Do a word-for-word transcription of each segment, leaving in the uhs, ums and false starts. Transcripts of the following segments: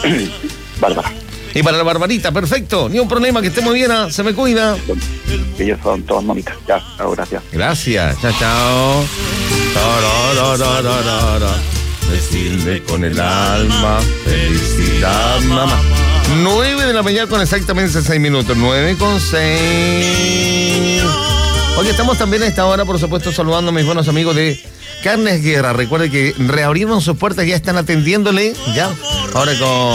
Bárbara. Y para la Barbarita, perfecto. Ni un problema, que esté muy bien, ¿ah? Se me cuida. Ellos son todas mamitas. Ya, chao, gracias. Gracias, chao, chao. Decirle con el alma, felicidad, mamá. nueve de la mañana con exactamente seis minutos. nueve con seis. Oye, estamos también a esta hora, por supuesto, saludando a mis buenos amigos de Carnes Guerra. Recuerde que reabrieron sus puertas, ya están atendiéndole, ya. Ahora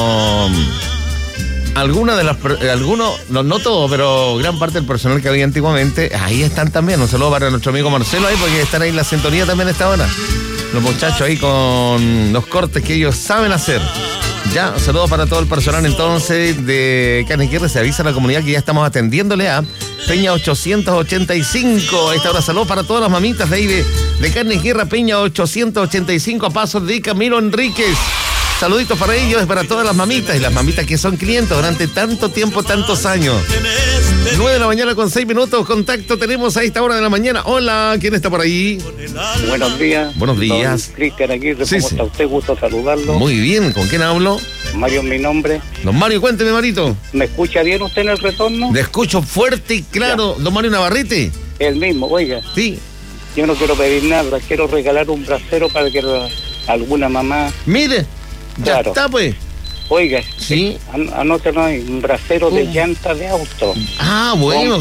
con algunas de las, algunos, no, no todo, pero gran parte del personal que había antiguamente, ahí están también. Un saludo para nuestro amigo Marcelo ahí, porque están ahí en la sintonía también a esta hora. Los muchachos ahí con los cortes que ellos saben hacer. Ya, saludos para todo el personal entonces de Carnes Guerra. Se avisa a la comunidad que ya estamos atendiéndole a Peña ochocientos ochenta y cinco. A esta hora, saludos para todas las mamitas de ahí de, de Carnes Guerra, Peña ochocientos ochenta y cinco, a pasos de Camilo Enríquez. Saluditos para ellos, es para todas las mamitas y las mamitas que son clientes durante tanto tiempo, tantos años. nueve de la mañana con seis minutos, contacto tenemos a esta hora de la mañana. Hola, ¿quién está por ahí? Buenos días. Buenos días. Cristian Aguirre, sí, ¿cómo sí. está usted? Gusto saludarlo. Muy bien, ¿con quién hablo? Mario es mi nombre. Don Mario, cuénteme, Marito. ¿Me escucha bien usted en el retorno? Le escucho fuerte y claro. Ya. Don Mario Navarrete. El mismo, oiga. Sí. Yo no quiero pedir nada, quiero regalar un brasero para que la, alguna mamá... Mire, ya claro. está pues. Oiga, sí. An anótelo ahí, un brasero de uh. llanta de auto. Ah, bueno,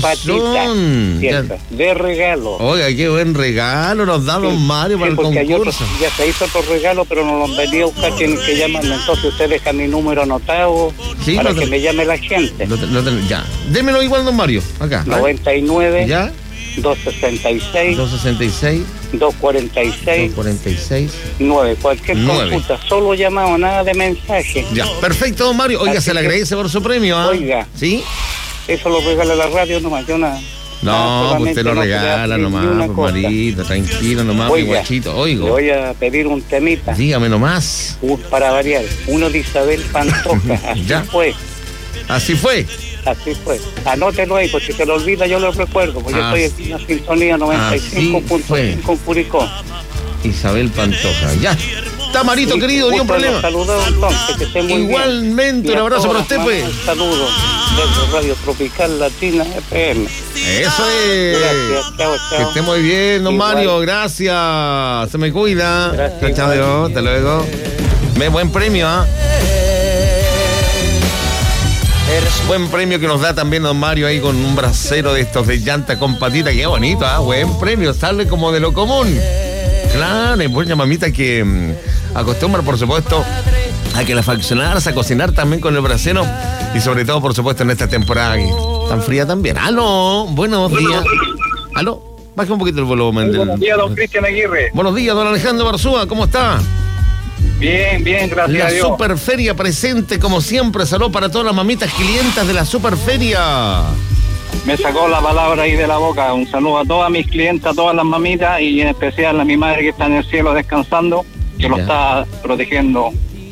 son ya. De regalo. Oiga, qué buen regalo nos da sí. Don Mario para sí, el concurso. Otro, ya se hizo otro regalo, pero no lo venía a buscar, tienen que llamarme. Entonces usted deja mi número anotado sí, para que te... me llame la gente. Lo te, lo te, ya, démelo igual, Don Mario, acá. noventa y nueve. Ya. doscientos sesenta y seis. doscientos sesenta y seis. doscientos cuarenta y seis. doscientos cuarenta y seis. nueve. Cualquier nueve. Consulta, solo llamado, nada de mensaje. Ya, perfecto, don Mario. Oiga, así se le agradece por su premio, ¿ah? ¿eh? Oiga. ¿Sí? Eso lo regala la radio nomás, yo nada. No, pues usted lo no regala nomás, pues, Marito, tranquilo nomás, mi guachito. Oigo. Le voy a pedir un temita. Dígame nomás. Un, para variar, uno de Isabel Pantoja. Así ya. fue. Así fue. Así fue. Anótelo ahí, porque si se lo olvida yo lo recuerdo, porque ah, yo estoy en la sintonía noventa y cinco punto cinco en Curicó. Isabel Pantoja, ya. Está, Marito, sí, querido, ni un problema. Saludos entonces, que esté muy Igualmente, bien. Un abrazo para usted, pues. Un saludo desde Radio Tropical Latina F M. Eso es. Gracias, chao, chao. Que esté muy bien, don Igual. Mario, gracias. Se me cuida. Gracias. Chao, Dios, hasta luego. Me buen premio, ¿ah? ¿eh? Buen premio que nos da también don Mario ahí con un brasero de estos de llanta con patita. Qué bonito, ¿ah? ¿eh? Buen premio, sale como de lo común. Claro, es buena mamita que mmm, acostumbra, por supuesto, a que la faccionarse, a cocinar también con el brasero. Y sobre todo, por supuesto, en esta temporada que tan fría también. ¡Aló! Buenos días. ¿Aló? Baje un poquito el volumen. Del... Buenos días, don Cristian Aguirre. Buenos días, don Alejandro Barzúa. ¿Cómo está? Bien, bien, gracias la a Dios. La Superferia presente, como siempre. Saludos para todas las mamitas clientas de la Superferia. Me sacó la palabra ahí de la boca. Un saludo a todas mis clientas, a todas las mamitas y en especial a mi madre que está en el cielo descansando, que ya. lo está protegiendo.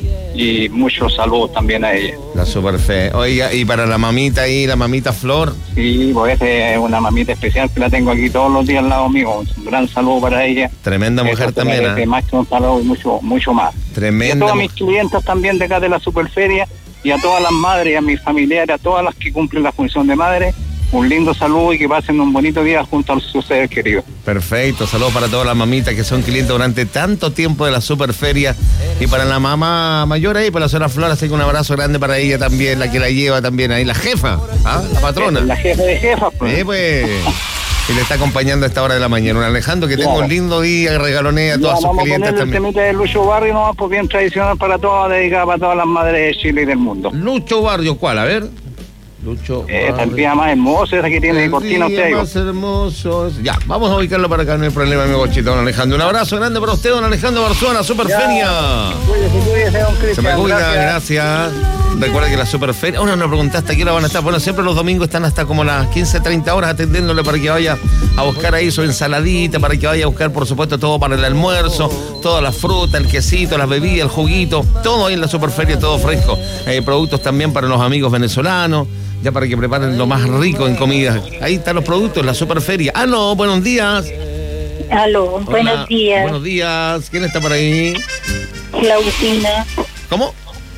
Y muchos saludos también a ella. La Superfe. Oiga, y para la mamita ahí, la mamita Flor. Sí, pues es una mamita especial que la tengo aquí todos los días al lado mío. Un gran saludo para ella. Tremenda mujer Eso también. ¿eh? Más que un saludo y mucho, mucho más. Tremenda. Y a todas mis clientas también de acá de la Superferia y a todas las madres, a mis familiares, a todas las que cumplen la función de madre. Un lindo saludo y que pasen un bonito día junto a sus seres queridos. Perfecto, saludos para todas las mamitas que son clientes durante tanto tiempo de la Superferia. Y para la mamá mayor ahí, para la señora Flor, así que un abrazo grande para ella también, la que la lleva también ahí, la jefa, ¿ah? La patrona. La jefa de jefas, pues. Eh, pues. Y le está acompañando a esta hora de la mañana. Un Alejandro, que tenga un lindo día, regalonea a todas sus clientes también. Vamos a poner el temita de Lucho Barrio, nomás, pues bien tradicional para todas, dedicada para todas las madres de Chile y del mundo. Lucho Barrio, ¿cuál? A ver. Lucho. Eh, el día más hermoso, esa que tiene de cortina usted. El más hermoso. Ya, vamos a ubicarlo para acá, no hay problema, amigo Chito, don Alejandro. Un abrazo grande para usted, don Alejandro Barzúa, la Superferia. Cuídese, cuídese, don Cristian. Se me cuida, gracias. gracias. Recuerda que la Superferia, uno nos preguntaste a qué hora van a estar. Bueno, siempre los domingos están hasta como las quince, treinta horas atendiéndole para que vaya a buscar ahí su ensaladita, para que vaya a buscar, por supuesto, todo para el almuerzo, toda la fruta, el quesito, las bebidas, el juguito, todo ahí en la Superferia, todo fresco. Eh, productos también para los amigos venezolanos, ya para que preparen lo más rico en comida. Ahí están los productos, la Superferia. ¡Aló! Buenos días. Aló, Hola, buenos días. Buenos días. ¿Quién está por ahí? Claudina. ¿Cómo?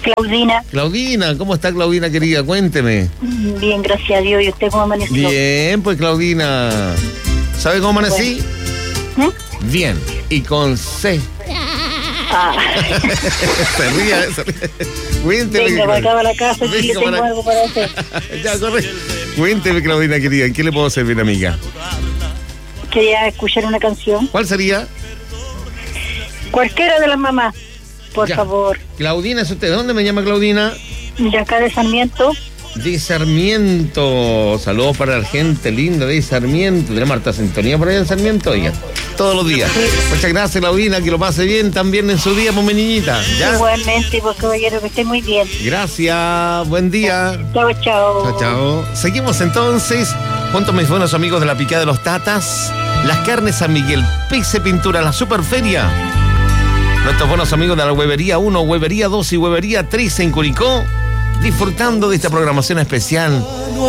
Claudina. Claudina, ¿cómo está Claudina, querida? Cuénteme. Bien, gracias a Dios. ¿Y usted cómo amaneció? Bien, pues Claudina. ¿Sabe cómo amanecí? ¿Eh? Bien, y con C. Ah. se ríe, se ríe. Cuénteme. Venga, para acá a la casa, que le tengo para... algo para hacer. Ya, corre. Cuénteme, Claudina, querida, ¿en qué le puedo servir, amiga? Quería escuchar una canción. ¿Cuál sería? Cualquiera de las mamás, por ya. favor. Claudina, ¿es usted? ¿De dónde me llama Claudina? De acá de Sarmiento. De Sarmiento. Saludos para la gente linda de Sarmiento. ¿Tenemos harta sintonía por allá en Sarmiento? Oiga, todos los días. Sí. Muchas gracias, Claudina, que lo pase bien también en su día, pues, mi niñita. ¿Ya? Igualmente, pues, caballero, que esté muy bien. Gracias, buen día. Chao, chao. Chao, chao. Seguimos entonces, junto a mis buenos amigos de la Picada de los Tatas, Las Carnes San Miguel, Pixe Pintura, la Superferia. Nuestros buenos amigos de la Huevería uno, Huevería dos y Huevería tres en Curicó, disfrutando de esta programación especial